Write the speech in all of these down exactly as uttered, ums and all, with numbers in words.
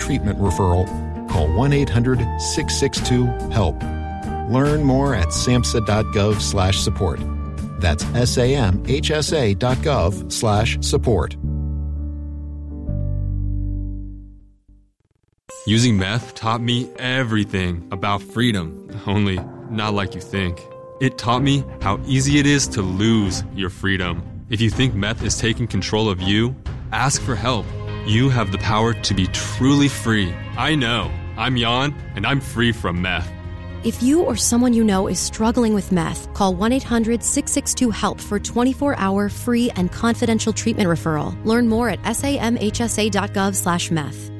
treatment referral, call one eight hundred six six two HELP. Learn more at samhsa.gov slash support. That's S-A-M-H-S-A dot gov slash support. Using meth taught me everything about freedom, only not like you think. It taught me how easy it is to lose your freedom. If you think meth is taking control of you, ask for help. You have the power to be truly free. I know. I'm Jan, and I'm free from meth. If you or someone you know is struggling with meth, call one eight hundred six six two HELP for twenty-four hour free and confidential treatment referral. Learn more at samhsa.gov slash meth.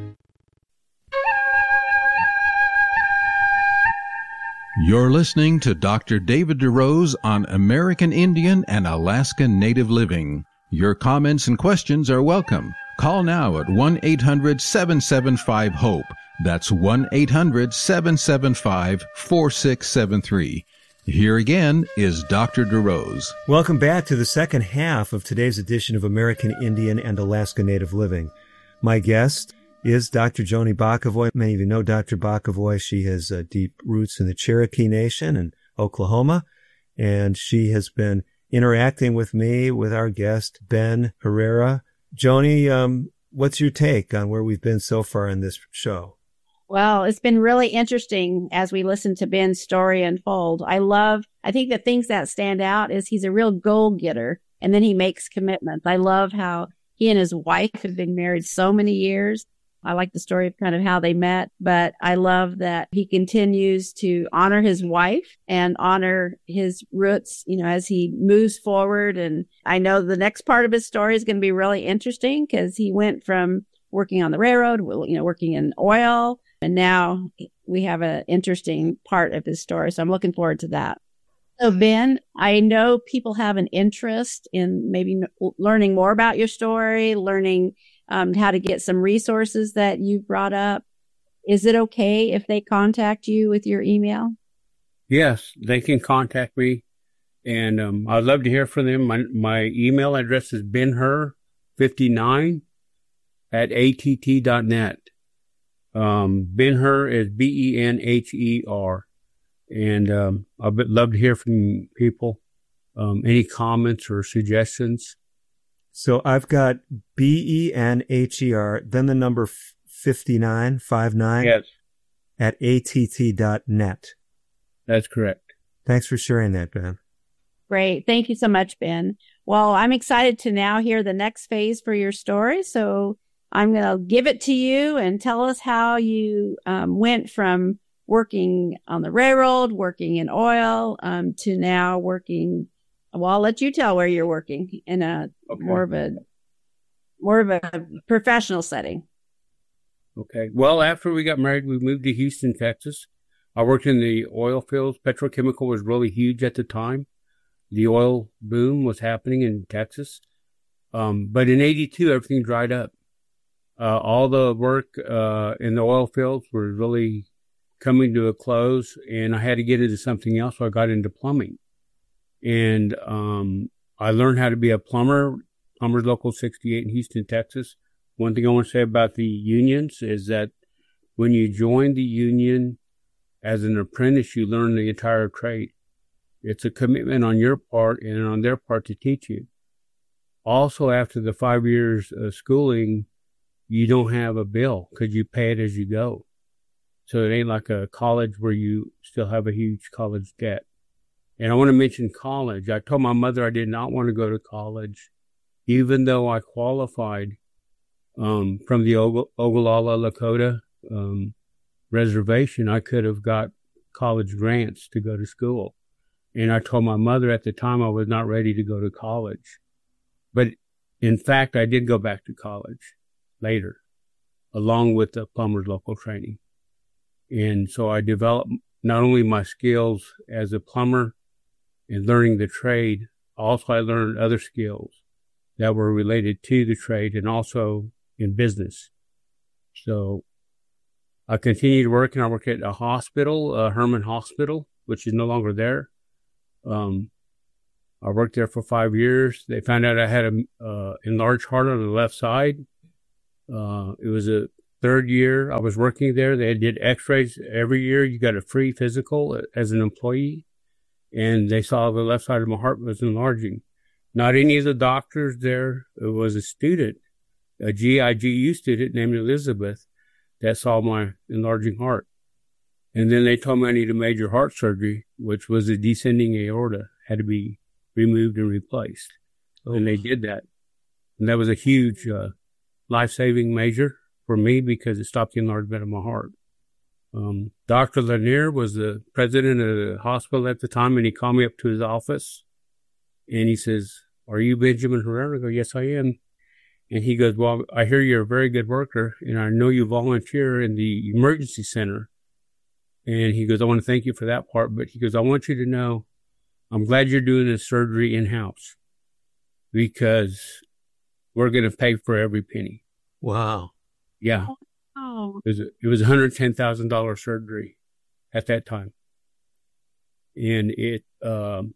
You're listening to Doctor David DeRose on American Indian and Alaska Native Living. Your comments and questions are welcome. Call now at one eight hundred seven seven five HOPE. That's one eight hundred seven seven five four six seven three. Here again is Doctor DeRose. Welcome back to the second half of today's edition of American Indian and Alaska Native Living. My guest is Doctor Joni Bokovoy. Many of you know Doctor Bokovoy. She has uh, deep roots in the Cherokee Nation in Oklahoma, and she has been interacting with me, with our guest, Ben Herrera. Joni, um, what's your take on where we've been so far in this show? Well, it's been really interesting as we listen to Ben's story unfold. I love, I think the things that stand out is he's a real goal-getter, and then he makes commitments. I love how he and his wife have been married so many years. I like the story of kind of how they met, but I love that he continues to honor his wife and honor his roots, you know, as he moves forward. And I know the next part of his story is going to be really interesting because he went from working on the railroad, you know, working in oil, and now we have an interesting part of his story. So I'm looking forward to that. So Ben, I know people have an interest in maybe learning more about your story, learning Um, how to get some resources that you brought up. Is it okay if they contact you with your email? Yes, they can contact me, and um, I'd love to hear from them. My, my email address is benher fifty-nine at A T T dot net. Um, Benher is B E N H E R, and um, I'd love to hear from people. Um, any comments or suggestions? So I've got B E N H E R, then the number fifty-nine, five nine, yes, at A T T dot net. That's correct. Thanks for sharing that, Ben. Great. Thank you so much, Ben. Well, I'm excited to now hear the next phase for your story. So I'm going to give it to you and tell us how you um, went from working on the railroad, working in oil, um, to now working. Well, I'll let you tell where you're working in a okay. more of a more of a professional setting. Okay. Well, after we got married, we moved to Houston, Texas. I worked in the oil fields. Petrochemical was really huge at the time. The oil boom was happening in Texas. Um, but in eighty-two, everything dried up. Uh, all the work uh, in the oil fields was really coming to a close, and I had to get into something else, so I got into plumbing. And um, I learned how to be a plumber, Plumbers Local sixty-eight in Houston, Texas. One thing I want to say about the unions is that when you join the union as an apprentice, you learn the entire trade. It's a commitment on your part and on their part to teach you. Also, after the five years of schooling, you don't have a bill because you pay it as you go. So it ain't like a college where you still have a huge college debt. And I want to mention college. I told my mother I did not want to go to college, even though I qualified um, from the Og- Ogallala Lakota um, reservation. I could have got college grants to go to school. And I told my mother at the time I was not ready to go to college. But in fact, I did go back to college later, along with the Plumbers Local training. And so I developed not only my skills as a plumber and learning the trade, also I learned other skills that were related to the trade and also in business. So I continued working. I worked at a hospital, uh, Herman Hospital, which is no longer there. Um, I worked there for five years. They found out I had a uh, enlarged heart on the left side. Uh, it was a third year I was working there. They did x-rays every year. You got a free physical as an employee. And they saw the left side of my heart was enlarging. Not any of the doctors there. It was a student, a G I G U student named Elizabeth, that saw my enlarging heart. And then they told me I needed major heart surgery, which was a descending aorta, had to be removed and replaced. Oh. And they did that. And that was a huge uh, life-saving measure for me because it stopped the enlargement of my heart. Um, Doctor Lanier was the president of the hospital at the time, and he called me up to his office. And he says, "Are you Benjamin Herrera?" I go, "Yes, I am." And he goes, "Well, I hear you're a very good worker, and I know you volunteer in the emergency center." And he goes, "I want to thank you for that part." But he goes, "I want you to know, I'm glad you're doing this surgery in-house because we're going to pay for every penny." Wow. Yeah. Oh. It was, a, it was a one hundred ten thousand dollars surgery at that time. And it, um,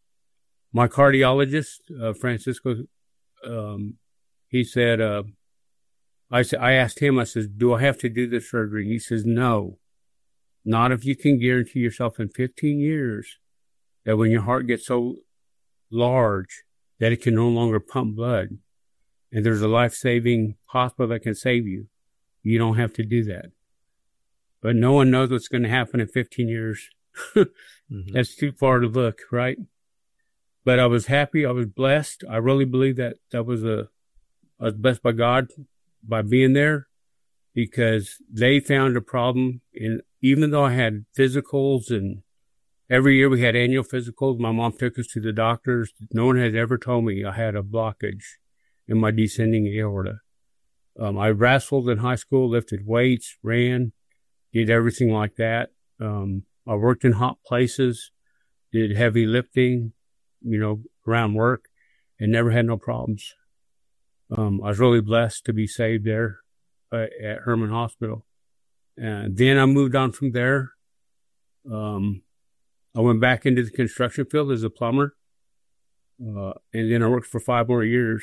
my cardiologist, uh, Francisco, um, he said, uh, I said, I asked him, I said, "Do I have to do this surgery?" And he says, "No, not if you can guarantee yourself in fifteen years that when your heart gets so large that it can no longer pump blood and there's a life-saving hospital that can save you, you don't have to do that." But no one knows what's going to happen in fifteen years. Mm-hmm. That's too far to look, right? But I was happy. I was blessed. I really believe that that was a, I was blessed by God by being there because they found a problem. And even though I had physicals and every year we had annual physicals, my mom took us to the doctors. No one had ever told me I had a blockage in my descending aorta. Um, I wrestled in high school, lifted weights, ran, did everything like that. Um, I worked in hot places, did heavy lifting, you know, around work, and never had no problems. Um, I was really blessed to be saved there uh, at Herman Hospital. And then I moved on from there. Um, I went back into the construction field as a plumber. Uh, and then I worked for five more years.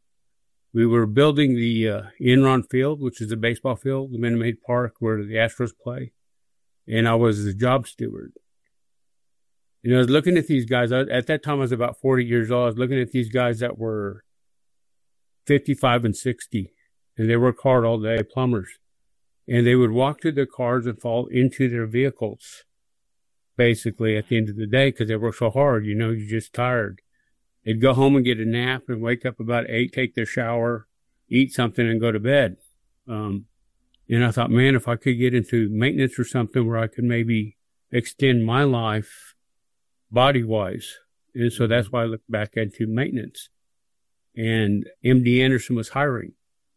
We were building the uh, Enron Field, which is a baseball field, the Minute Maid Park where the Astros play. And I was the job steward. You know, I was looking at these guys. I, at that time, I was about forty years old. I was looking at these guys that were fifty-five and sixty, and they work hard all day, plumbers. And they would walk to their cars and fall into their vehicles, basically, at the end of the day, because they work so hard. You know, you're just tired. They'd go home and get a nap and wake up about eight, take their shower, eat something, and go to bed. Um, and I thought, man, if I could get into maintenance or something where I could maybe extend my life body-wise. And so that's why I looked back into maintenance. And M D Anderson was hiring.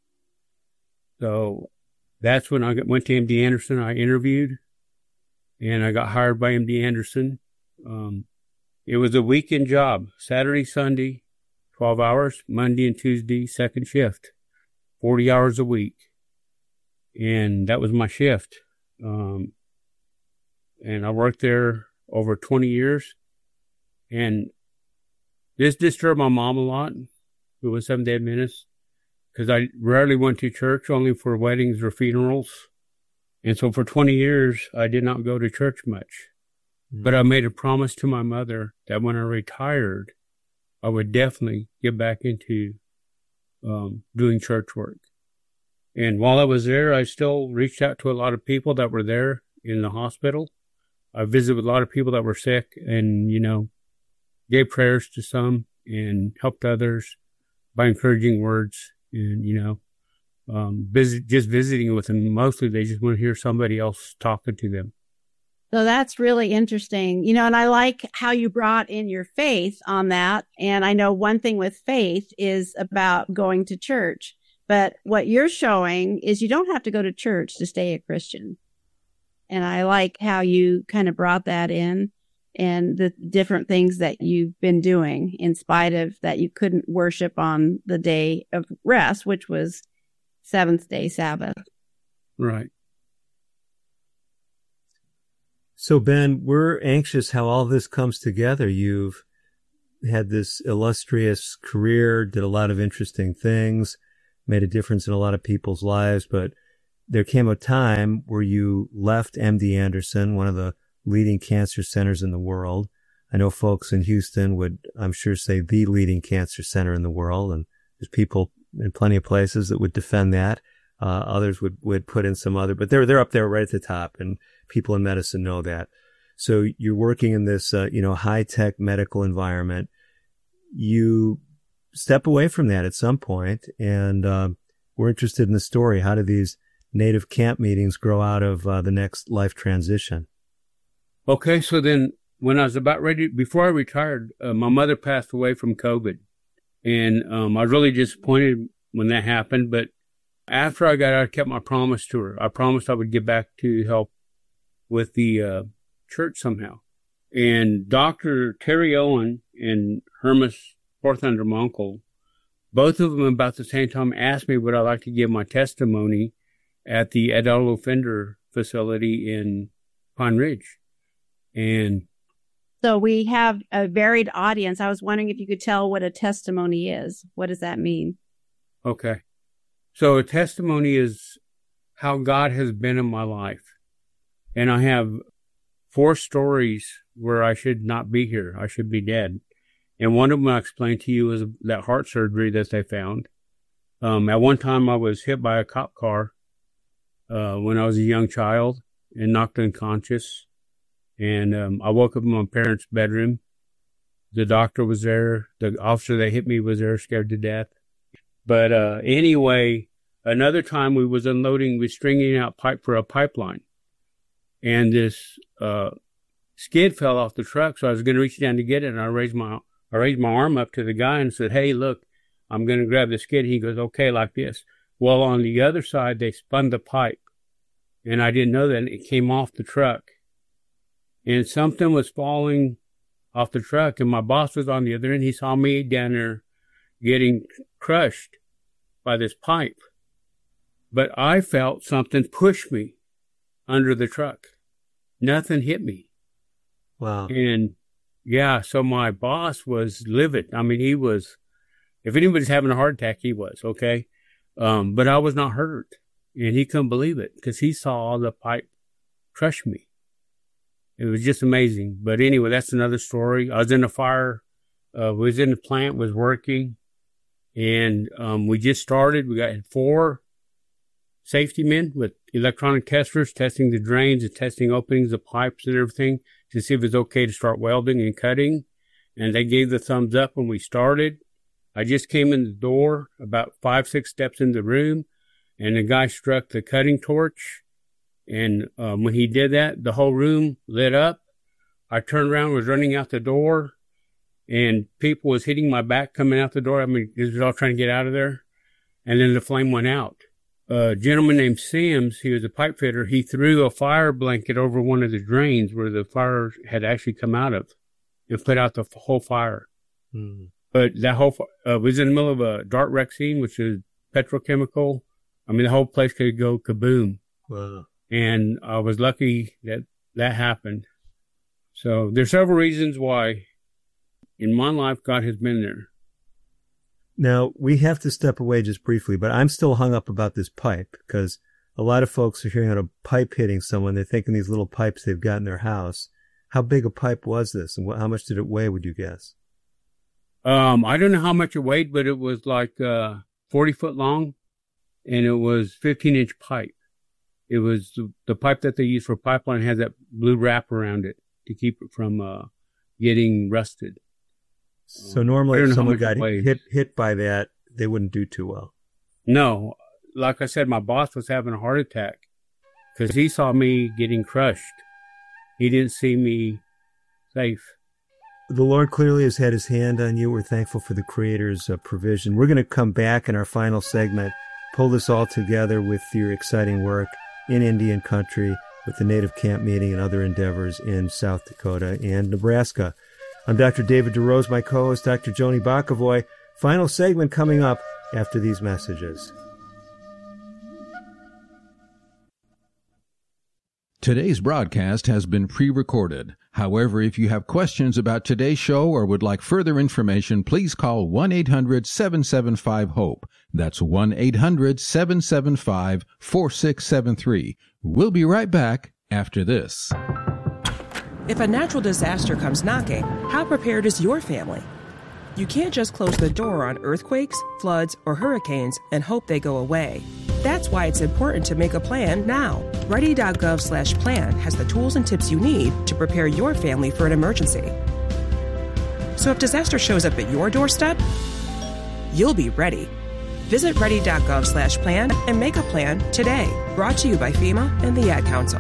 So that's when I got, went to M D Anderson. I interviewed, and I got hired by M D Anderson. Um, it was a weekend job, Saturday, Sunday, twelve hours, Monday and Tuesday, second shift, forty hours a week. And that was my shift. Um, and I worked there over twenty years. And this disturbed my mom a lot, who was Seventh-day Adventist, because I rarely went to church, only for weddings or funerals. And so for twenty years, I did not go to church much. Mm-hmm. But I made a promise to my mother that when I retired, I would definitely get back into um, doing church work. And while I was there, I still reached out to a lot of people that were there in the hospital. I visited with a lot of people that were sick and, you know, gave prayers to some and helped others by encouraging words and, you know, um, visit, just visiting with them. Mostly they just want to hear somebody else talking to them. So that's really interesting. You know, and I like how you brought in your faith on that. And I know one thing with faith is about going to church, but what you're showing is you don't have to go to church to stay a Christian. And I like how you kind of brought that in and the different things that you've been doing in spite of that you couldn't worship on the day of rest, which was seventh day Sabbath. Right. So, Ben, we're anxious how all this comes together. You've had this illustrious career, did a lot of interesting things, made a difference in a lot of people's lives, but there came a time where you left M D Anderson, one of the leading cancer centers in the world. I know folks in Houston would, I'm sure, say the leading cancer center in the world, and there's people in plenty of places that would defend that. Uh, others would, would put in some other, but they're, they're up there right at the top, and people in medicine know that. So you're working in this, uh, you know, high-tech medical environment. You step away from that at some point, and uh, we're interested in the story. How do these Native camp meetings grow out of uh, the next life transition? Okay, so then when I was about ready, before I retired, uh, my mother passed away from COVID. And um, I was really disappointed when that happened. But after I got out, I kept my promise to her. I promised I would get back to help with the uh, church somehow. And Doctor Terry Owen and Hermas Forthunder, my uncle, both of them about the same time asked me would I like to give my testimony at the Adele Fender facility in Pine Ridge. And so we have a varied audience. I was wondering if you could tell what a testimony is. What does that mean? Okay. So a testimony is how God has been in my life. And I have four stories where I should not be here. I should be dead. And one of them I explained to you is that heart surgery that they found. Um, at one time I was hit by a cop car uh, when I was a young child and knocked unconscious. And um, I woke up in my parents' bedroom. The doctor was there. The officer that hit me was there, scared to death. But uh, anyway, another time we was unloading, we was stringing out pipe for a pipeline. And this uh, skid fell off the truck, so I was going to reach down to get it, and I raised my I raised my arm up to the guy and said, hey, look, I'm going to grab the skid. He goes, okay, like this. Well, on the other side, they spun the pipe, and I didn't know that, and it came off the truck. And something was falling off the truck, and my boss was on the other end. He saw me down there getting crushed by this pipe. But I felt something push me under the truck. Nothing hit me. Wow. And, yeah, so my boss was livid. I mean, he was, if anybody's having a heart attack, he was, okay? Um, but I was not hurt. And he couldn't believe it because he saw the pipe crush me. It was just amazing. But anyway, that's another story. I was in a fire, uh, was in the plant, was working, and um, we just started. We got four safety men with electronic testers testing the drains and testing openings of pipes and everything to see if it's okay to start welding and cutting. And they gave the thumbs up when we started. I just came in the door about five, six steps in the room, and the guy struck the cutting torch. And um, when he did that, the whole room lit up. I turned around, was running out the door, and people was hitting my back coming out the door. I mean, they was all trying to get out of there. And then the flame went out. A gentleman named Sims, he was a pipe fitter, he threw a fire blanket over one of the drains where the fire had actually come out of and put out the whole fire. Mm. But that whole uh, was in the middle of a dart wreck scene, which is petrochemical. I mean, the whole place could go kaboom. Wow. And I was lucky that that happened. So there's several reasons why in my life God has been there. Now, we have to step away just briefly, but I'm still hung up about this pipe because a lot of folks are hearing about a pipe hitting someone. They're thinking these little pipes they've got in their house. How big a pipe was this, and how much did it weigh, would you guess? Um, I don't know how much it weighed, but it was like uh, forty foot long, and it was fifteen inch pipe. It was the, the pipe that they use for pipeline has that blue wrap around it to keep it from uh, getting rusted. So normally if someone got hit hit by that, they wouldn't do too well. No. Like I said, my boss was having a heart attack because he saw me getting crushed. He didn't see me safe. The Lord clearly has had his hand on you. We're thankful for the Creator's uh, provision. We're going to come back in our final segment, pull this all together with your exciting work in Indian country with the Native Camp Meeting and other endeavors in South Dakota and Nebraska. I'm Doctor David DeRose, my co-host, Doctor Joni Bokovoy. Final segment coming up after these messages. Today's broadcast has been pre-recorded. However, if you have questions about today's show or would like further information, please call one eight hundred seven seven five HOPE. That's one eight hundred seven seven five four six seven three. We'll be right back after this. If a natural disaster comes knocking, how prepared is your family? You can't just close the door on earthquakes, floods, or hurricanes and hope they go away. That's why it's important to make a plan now. Ready.gov slash plan has the tools and tips you need to prepare your family for an emergency. So if disaster shows up at your doorstep, you'll be ready. Visit ready.gov slash plan and make a plan today. Brought to you by FEMA and the Ad Council.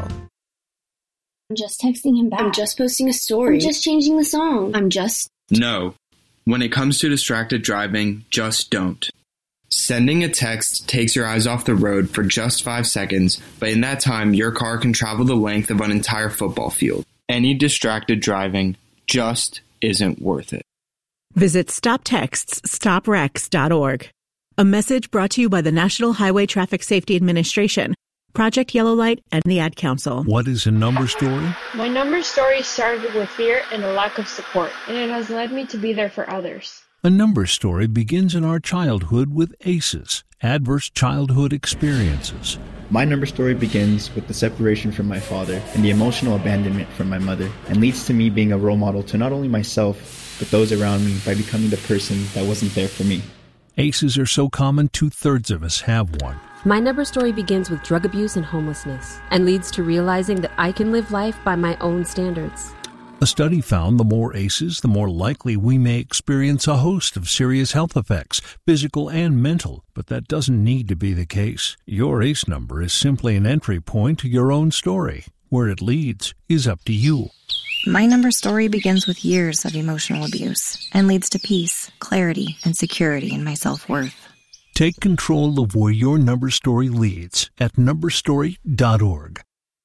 I'm just texting him back. I'm just posting a story. I'm just changing the song. I'm just... No. When it comes to distracted driving, just don't. Sending a text takes your eyes off the road for just five seconds, but in that time, your car can travel the length of an entire football field. Any distracted driving just isn't worth it. Visit stop texts stop wrecks dot org. A message brought to you by the National Highway Traffic Safety Administration, Project Yellow Light, and the Ad Council. What is a number story? My number story started with fear and a lack of support, and it has led me to be there for others. A number story begins in our childhood with A C Es, adverse childhood experiences. My number story begins with the separation from my father and the emotional abandonment from my mother, and leads to me being a role model to not only myself, but those around me by becoming the person that wasn't there for me. A C Es are so common, two-thirds of us have one. My number story begins with drug abuse and homelessness, and leads to realizing that I can live life by my own standards. A study found the more A C Es, the more likely we may experience a host of serious health effects, physical and mental, but that doesn't need to be the case. Your A C E number is simply an entry point to your own story. Where it leads is up to you. My number story begins with years of emotional abuse and leads to peace, clarity, and security in my self-worth. Take control of where your number story leads at number story dot org.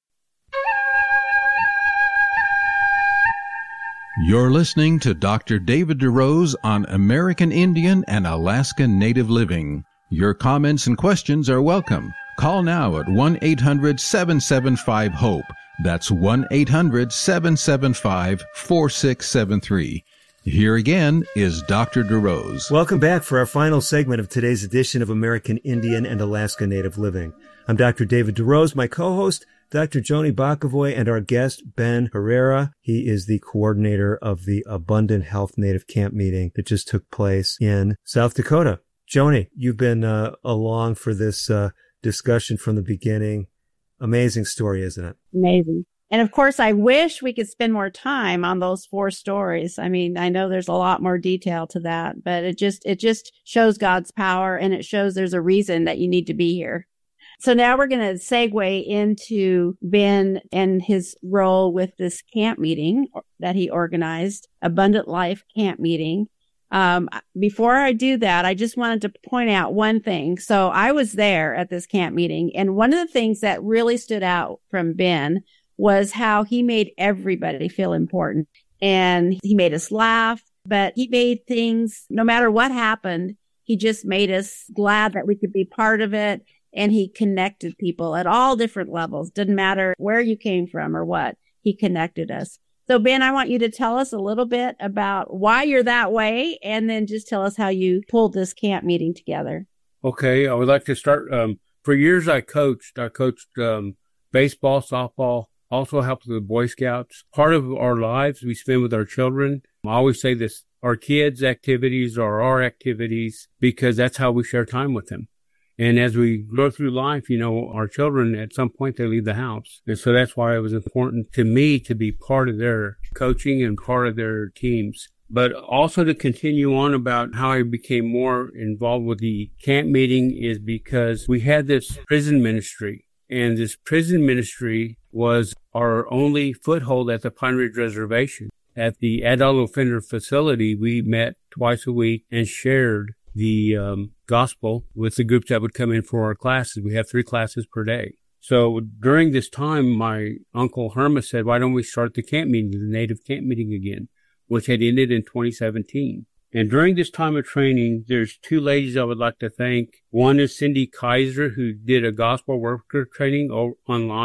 You're listening to Doctor David DeRose on American Indian and Alaska Native Living. Your comments and questions are welcome. Call now at one eight hundred seven seven five HOPE. That's one eight hundred seven seven five four six seven three. Here again is Doctor DeRose. Welcome back for our final segment of today's edition of American Indian and Alaska Native Living. I'm Doctor David DeRose, my co-host, Doctor Joni Bokovoy, and our guest, Ben Herrera. He is the coordinator of the Abundant Health Native Camp meeting that just took place in South Dakota. Joni, you've been uh, along for this uh, discussion from the beginning. Amazing story, isn't it? Amazing. And of course, I wish we could spend more time on those four stories. I mean, I know there's a lot more detail to that, but it just, it just shows God's power, and it shows there's a reason that you need to be here. So now we're going to segue into Ben and his role with this camp meeting that he organized, Abundant Life Camp Meeting. Um, before I do that, I just wanted to point out one thing. So I was there at this camp meeting, and one of the things that really stood out from Ben was how he made everybody feel important, and he made us laugh, but he made things, no matter what happened, he just made us glad that we could be part of it. And he connected people at all different levels. Didn't matter where you came from or what. He connected us. So, Ben, I want you to tell us a little bit about why you're that way, and then just tell us how you pulled this camp meeting together. Okay. I would like to start. Um, for years, I coached. I coached um, baseball, softball, also helped with the Boy Scouts. Part of our lives we spend with our children. I always say this, our kids' activities are our activities, because that's how we share time with them. And as we go through life, you know, our children, at some point, they leave the house. And so that's why it was important to me to be part of their coaching and part of their teams. But also to continue on about how I became more involved with the camp meeting is because we had this prison ministry. And this prison ministry was our only foothold at the Pine Ridge Reservation. At the adult offender facility, we met twice a week and shared the um, gospel with the groups that would come in for our classes. We have three classes per day. So during this time, my uncle Herma said, why don't we start the camp meeting, the native camp meeting again, which had ended in twenty seventeen. And during this time of training, there's two ladies I would like to thank. One is Cindy Kaiser, who did a gospel worker training online.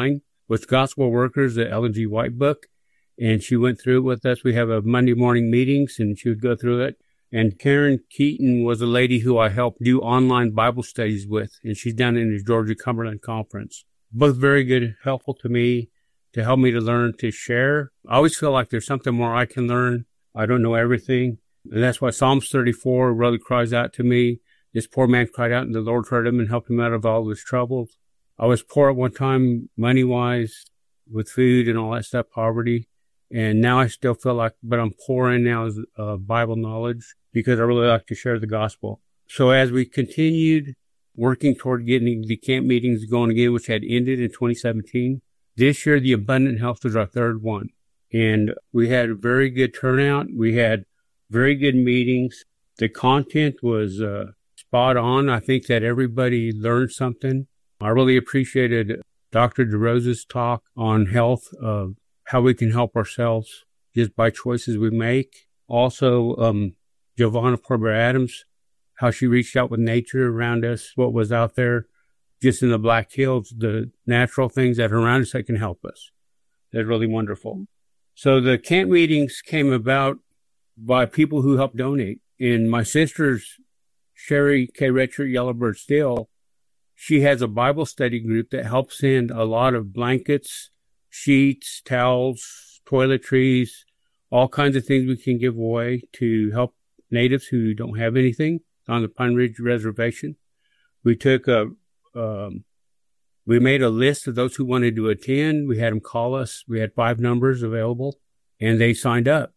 with Gospel Workers, the Ellen G. White book, and she went through it with us. We have a Monday morning meetings, and she would go through it. And Karen Keaton was a lady who I helped do online Bible studies with, and she's down in the Georgia Cumberland Conference. Both very good, helpful to me, to help me to learn to share. I always feel like there's something more I can learn. I don't know everything. And that's why Psalms thirty-four really cries out to me. This poor man cried out, and the Lord heard him and helped him out of all his troubles. I was poor at one time, money-wise, with food and all that stuff, poverty. And now I still feel like, but I'm pouring now is uh, Bible knowledge because I really like to share the gospel. So as we continued working toward getting the camp meetings going again, which had ended in twenty seventeen, this year the Abundant Health was our third one. And we had a very good turnout. We had very good meetings. The content was uh, spot on. I think that everybody learned something. I really appreciated Doctor DeRosa's talk on health, uh, how we can help ourselves just by choices we make. Also, um, Giovanna Porber Adams, how she reached out with nature around us, what was out there just in the Black Hills, the natural things that are around us that can help us. That's really wonderful. So the camp meetings came about by people who helped donate. And my sister's Sherry K. Richard Yellowbird Still, she has a Bible study group that helps send a lot of blankets, sheets, towels, toiletries, all kinds of things we can give away to help natives who don't have anything on the Pine Ridge Reservation. We took a, um, we made a list of those who wanted to attend. We had them call us. We had five numbers available, and they signed up.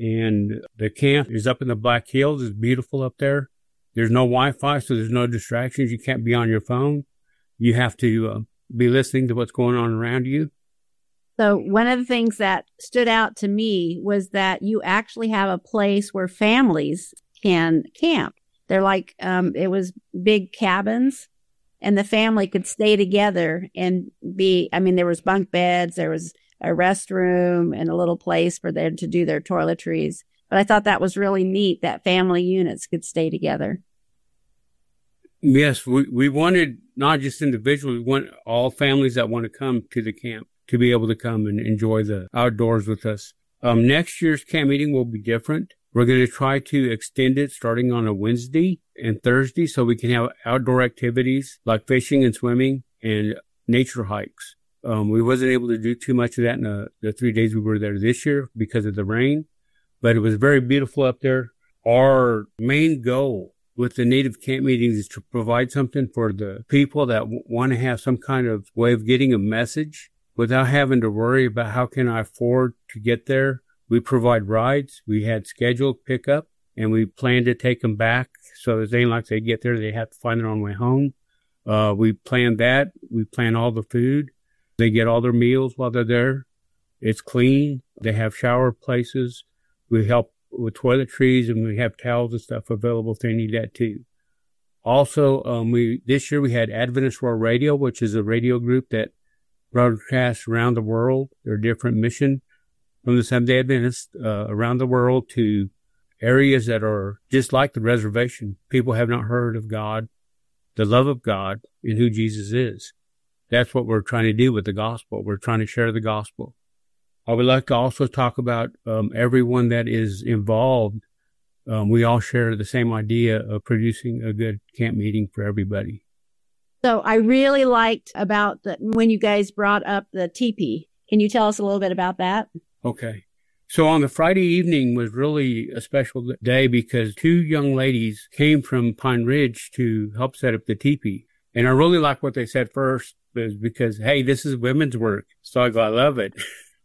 And the camp is up in the Black Hills. It's beautiful up there. There's no Wi-Fi, so there's no distractions. You can't be on your phone. You have to uh, be listening to what's going on around you. So one of the things that stood out to me was that you actually have a place where families can camp. They're like, um, it was big cabins, and the family could stay together and be, I mean, there was bunk beds, there was a restroom and a little place for them to do their toiletries. But I thought that was really neat that family units could stay together. Yes, we, we wanted not just individuals, we want all families that want to come to the camp to be able to come and enjoy the outdoors with us. Um, next year's camp meeting will be different. We're going to try to extend it starting on a Wednesday and Thursday so we can have outdoor activities like fishing and swimming and nature hikes. Um, we wasn't able to do too much of that in the, the three days we were there this year because of the rain, but it was very beautiful up there. Our main goal with the Native camp meetings is to provide something for the people that w- want to have some kind of way of getting a message without having to worry about how can I afford to get there. We provide rides. We had scheduled pickup, and we plan to take them back. So it ain't like they get there, they have to find their own way home. Uh, we plan that. We plan all the food. They get all their meals while they're there. It's clean. They have shower places. We help with toiletries, and we have towels and stuff available if they need that too. Also, um, we this year we had Adventist World Radio, which is a radio group that broadcasts around the world. Their different mission from the Seventh-day Adventists uh, around the world to areas that are just like the reservation. People have not heard of God, the love of God, and who Jesus is. That's what we're trying to do with the gospel. We're trying to share the gospel. I would like to also talk about um, everyone that is involved. Um, we all share the same idea of producing a good camp meeting for everybody. So I really liked about the, when you guys brought up the teepee. Can you tell us a little bit about that? Okay. So on the Friday evening was really a special day because two young ladies came from Pine Ridge to help set up the teepee. And I really like what they said first is because, hey, this is women's work. So I go, I love it.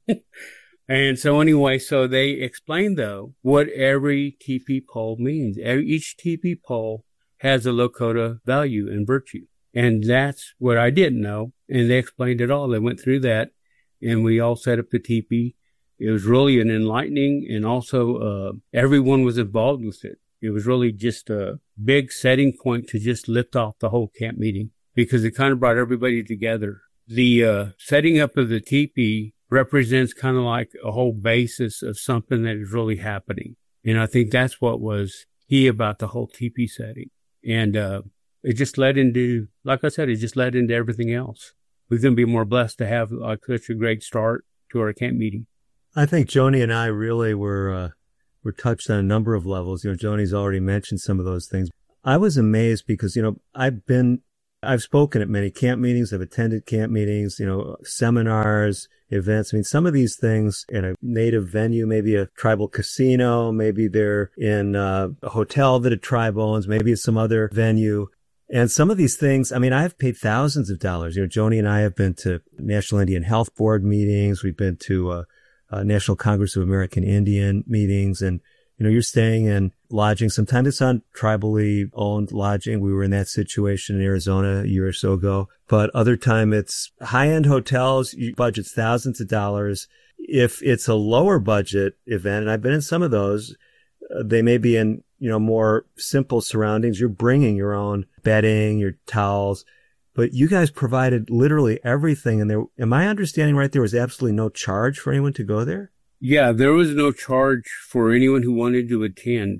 And so anyway, so they explained, though, what every teepee pole means. Every, each teepee pole has a Lakota value and virtue. And that's what I didn't know. And they explained it all. They went through that, and we all set up the teepee. It was really an enlightening, and also uh, everyone was involved with it. It was really just a big setting point to just lift off the whole camp meeting because it kind of brought everybody together. The uh, setting up of the teepee represents kind of like a whole basis of something that is really happening. And I think that's what was key about the whole teepee setting. And uh, it just led into, like I said, it just led into everything else. we couldn't be more blessed to have uh, such a great start to our camp meeting. I think Joni and I really were uh, were touched on a number of levels. You know, Joni's already mentioned some of those things. I was amazed because, you know, I've been, I've spoken at many camp meetings. I've attended camp meetings, you know, seminars, events. I mean, some of these things in a native venue, maybe a tribal casino, maybe they're in uh, a hotel that a tribe owns, maybe it's some other venue. And some of these things, I mean, I've paid thousands of dollars. You know, Joni and I have been to National Indian Health Board meetings. We've been to uh, uh, National Congress of American Indian meetings. And, you know, you're staying in lodging. Sometimes it's on tribally owned lodging. We were in that situation in Arizona a year or so ago. But other time it's high-end hotels. You budget thousands of dollars. If it's a lower budget event, and I've been in some of those, uh, they may be in, you know, more simple surroundings. You're bringing your own bedding, your towels, but you guys provided literally everything. And there, am I understanding right? There was absolutely no charge for anyone to go there? Yeah, there was no charge for anyone who wanted to attend.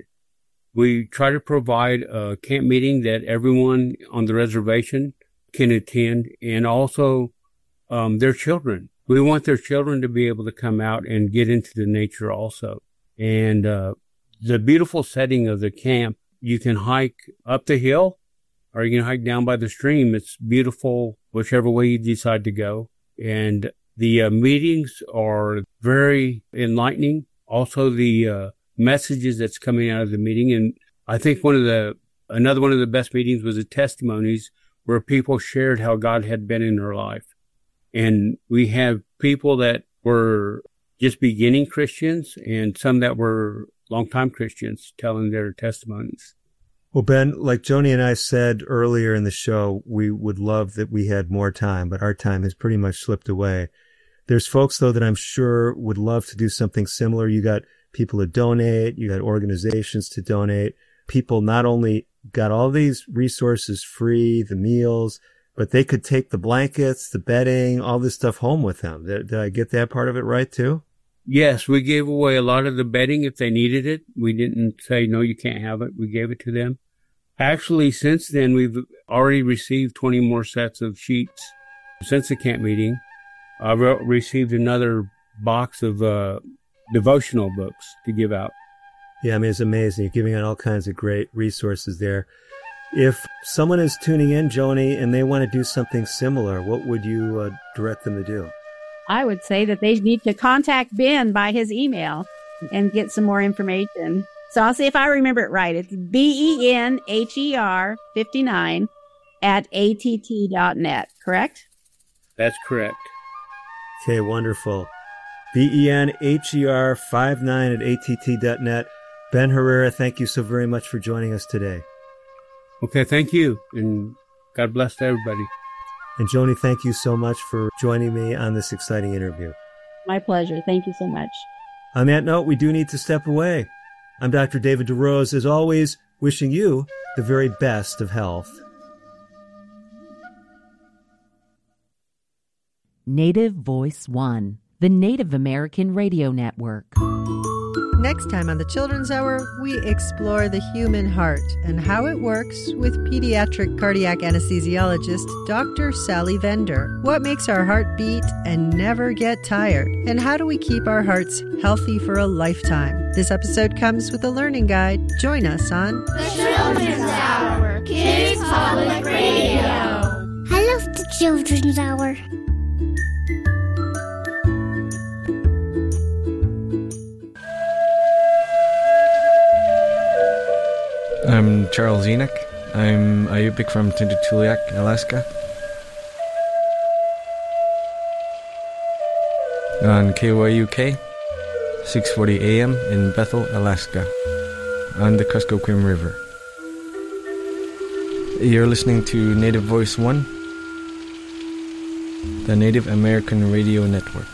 We try to provide a camp meeting that everyone on the reservation can attend, and also um, their children. We want their children to be able to come out and get into the nature also. And uh, the beautiful setting of the camp, you can hike up the hill or you can hike down by the stream. It's beautiful, whichever way you decide to go. And the uh, meetings are very enlightening. Also, the uh, messages that's coming out of the meeting. And I think one of the, another one of the best meetings was the testimonies where people shared how God had been in their life. And we have people that were just beginning Christians and some that were longtime Christians telling their testimonies. Well, Ben, like Joni and I said earlier in the show, we would love that we had more time, but our time has pretty much slipped away. There's folks, though, that I'm sure would love to do something similar. You got people to donate. You got organizations to donate. People not only got all these resources free, the meals, but they could take the blankets, the bedding, all this stuff home with them. Did, did I get that part of it right, too? Yes, we gave away a lot of the bedding if they needed it. We didn't say, no, you can't have it. We gave it to them. Actually, since then, we've already received twenty more sets of sheets since the camp meeting. I've received another box of uh, devotional books to give out. Yeah, I mean, it's amazing. You're giving out all kinds of great resources there. If someone is tuning in, Joni, and they want to do something similar, what would you uh, direct them to do? I would say that they need to contact Ben by his email and get some more information. So I'll see if I remember it right. It's B E N H E R fifty-nine at A T T dot net, correct? That's correct. Okay, wonderful. B E N H E R fifty-nine at A T T dot net. Ben Herrera, thank you so very much for joining us today. Okay, thank you, and God bless everybody. And Joni, thank you so much for joining me on this exciting interview. My pleasure. Thank you so much. On that note, we do need to step away. I'm Doctor David DeRose, as always, wishing you the very best of health. Native Voice One, the Native American Radio Network. Next time on the Children's Hour, we explore the human heart and how it works with pediatric cardiac anesthesiologist Doctor Sally Vender. What makes our heart beat and never get tired? And how do we keep our hearts healthy for a lifetime? This episode comes with a learning guide. Join us on The Children's Hour, Kids Public Radio. I love the Children's Hour. I'm Charles Enoch. I'm a Yupik from Tututuliak, Alaska. On K Y U K, six forty A M in Bethel, Alaska, on the Kuskokwim River. You're listening to Native Voice One, the Native American Radio Network.